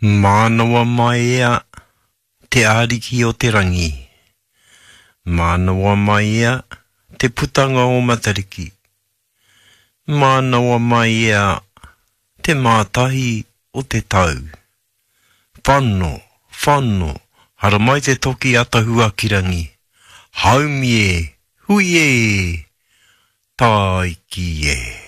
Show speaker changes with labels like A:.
A: Mānawa mai ea te āriki o te rangi. Mānawa mai ea te putanga o Matariki. Mānawa mai ea te mātahi o te tau. Whanno, whanno, hara mai te toki atahua ki rangi. Haumi e, hui e, taiki e.